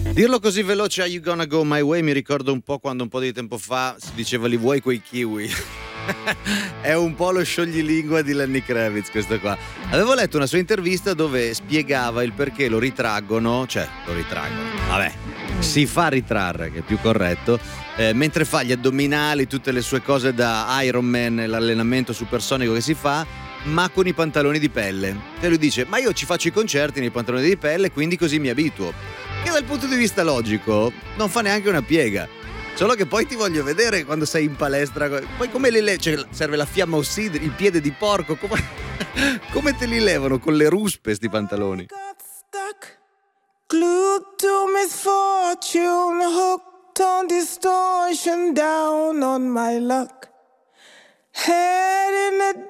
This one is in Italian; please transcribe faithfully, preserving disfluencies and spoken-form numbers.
Dirlo così veloce, Are You Gonna Go My Way, mi ricordo un po' quando un po' di tempo fa si diceva li vuoi quei kiwi. È un po' lo scioglilingua di Lenny Kravitz questo qua. Avevo letto una sua intervista dove spiegava il perché lo ritraggono, cioè lo ritraggono, vabbè, si fa ritrarre, che è più corretto, eh, mentre fa gli addominali, tutte le sue cose da Iron Man, l'allenamento supersonico che si fa, ma con i pantaloni di pelle. E lui dice, ma io ci faccio i concerti nei pantaloni di pelle, quindi così mi abituo. Che dal punto di vista logico non fa neanche una piega. Solo che poi ti voglio vedere quando sei in palestra, poi come li le- cioè, serve la fiamma ossidrica, il piede di porco, come, come te li levano con le ruspe sti pantaloni? Glued to misfortune, hooked on distortion, down on my luck. Head in a